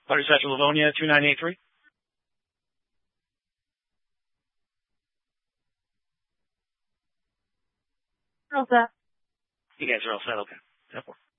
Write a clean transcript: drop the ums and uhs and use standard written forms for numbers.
Hunter Central, Livonia, 2983. All set. You guys are all set, okay. 10-4.